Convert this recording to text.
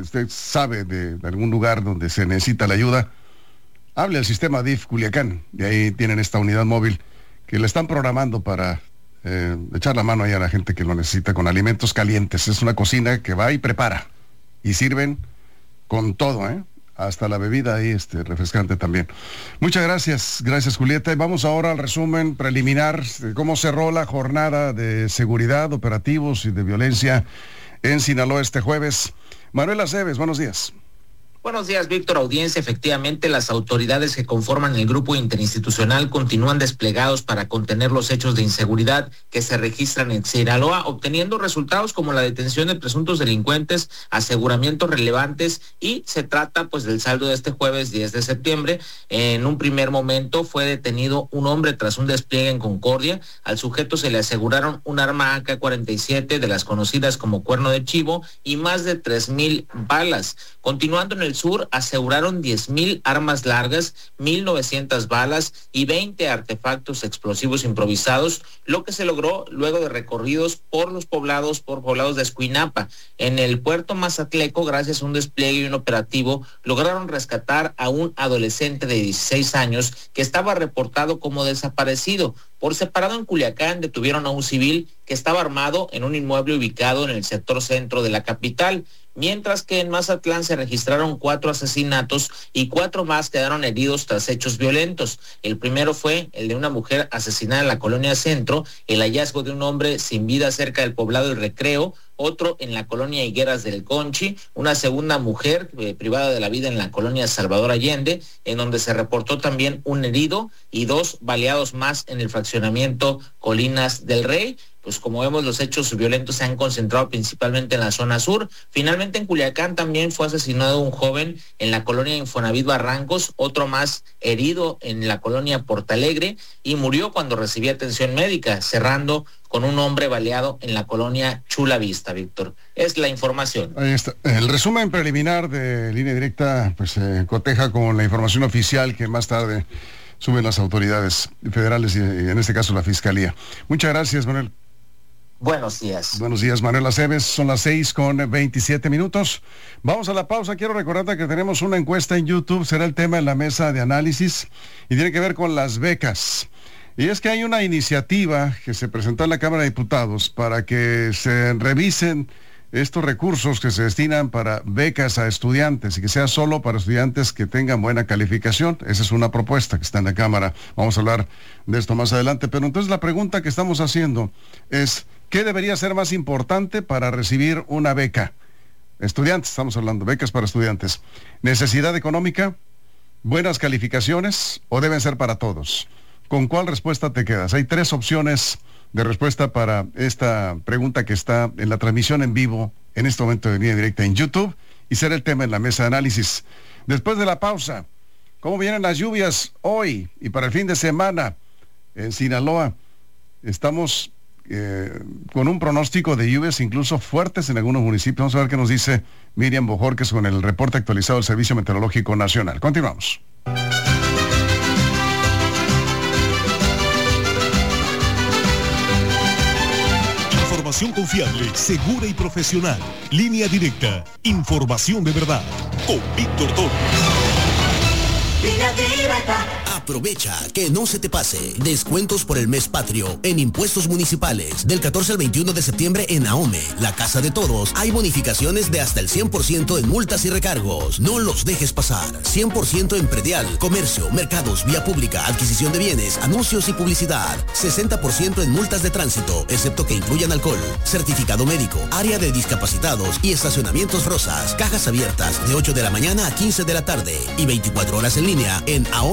usted sabe de algún lugar donde se necesita la ayuda, hable al sistema DIF Culiacán. De ahí tienen esta unidad móvil que le están programando para echar la mano ahí a la gente que lo necesita con alimentos calientes. Es una cocina que va y prepara. Y sirven con todo, hasta la bebida ahí, refrescante también. Muchas gracias Julieta. Y vamos ahora al resumen preliminar de cómo cerró la jornada de seguridad, operativos y de violencia en Sinaloa este jueves. Manuel Aceves, buenos días. Buenos días, Víctor, audiencia. Efectivamente, las autoridades que conforman el grupo interinstitucional continúan desplegados para contener los hechos de inseguridad que se registran en Sinaloa, obteniendo resultados como la detención de presuntos delincuentes, aseguramientos relevantes, y se trata pues del saldo de este jueves 10 de septiembre. En un primer momento fue detenido un hombre tras un despliegue en Concordia. Al sujeto se le aseguraron un arma AK-47 de las conocidas como cuerno de chivo y más de 3,000 balas. Continuando en el sur, aseguraron 10,000 armas largas, 1,900 balas y 20 artefactos explosivos improvisados, lo que se logró luego de recorridos por poblados de Escuinapa. En el puerto Mazatleco, gracias a un despliegue y un operativo, lograron rescatar a un adolescente de 16 años que estaba reportado como desaparecido. Por separado, en Culiacán detuvieron a un civil que estaba armado en un inmueble ubicado en el sector centro de la capital, mientras que en Mazatlán se registraron 4 asesinatos y 4 más quedaron heridos tras hechos violentos. El primero fue el de una mujer asesinada en la colonia Centro, el hallazgo de un hombre sin vida cerca del poblado El Recreo, otro en la colonia Higueras del Conchi, una segunda mujer privada de la vida en la colonia Salvador Allende, en donde se reportó también un herido, y 2 baleados más en el fraccionamiento Colinas del Rey. Pues como vemos, los hechos violentos se han concentrado principalmente en la zona sur. Finalmente, en Culiacán también fue asesinado un joven en la colonia Infonavit Barrancos, otro más herido en la colonia Portalegre, y murió cuando recibía atención médica, cerrando con un hombre baleado en la colonia Chula Vista, Víctor. Es la información. Ahí está. El resumen preliminar de Línea Directa pues coteja con la información oficial que más tarde suben las autoridades federales y en este caso la Fiscalía. Muchas gracias, Manuel. Buenos días. Buenos días, Manuel Aceves. Son las 6:27. Vamos a la pausa. Quiero recordarte que tenemos una encuesta en YouTube. Será el tema en la mesa de análisis y tiene que ver con las becas. Y es que hay una iniciativa que se presentó en la Cámara de Diputados para que se revisen estos recursos que se destinan para becas a estudiantes y que sea solo para estudiantes que tengan buena calificación. Esa es una propuesta que está en la Cámara. Vamos a hablar de esto más adelante. Pero entonces la pregunta que estamos haciendo es: ¿qué debería ser más importante para recibir una beca? Estudiantes, estamos hablando, becas para estudiantes. ¿Necesidad económica? ¿Buenas calificaciones? ¿O deben ser para todos? ¿Con cuál respuesta te quedas? Hay 3 opciones de respuesta para esta pregunta que está en la transmisión en vivo en este momento de Línea Directa en YouTube y será el tema en la mesa de análisis. Después de la pausa, ¿cómo vienen las lluvias hoy y para el fin de semana en Sinaloa? Estamos con un pronóstico de lluvias incluso fuertes en algunos municipios. Vamos a ver qué nos dice Miriam Bojorquez con el reporte actualizado del Servicio Meteorológico Nacional. Continuamos. Información confiable, segura y profesional. Línea Directa. Información de verdad. Con Víctor Torres. Línea Directa. Aprovecha que no se te pase. Descuentos por el mes patrio en impuestos municipales. Del 14 al 21 de septiembre en AOME, la Casa de Todos, hay bonificaciones de hasta el 100% en multas y recargos. No los dejes pasar. 100% en predial, comercio, mercados, vía pública, adquisición de bienes, anuncios y publicidad. 60% en multas de tránsito, excepto que incluyan alcohol. Certificado médico, área de discapacitados y estacionamientos rosas. Cajas abiertas de 8 de la mañana a 15 de la tarde y 24 horas en línea en AOME.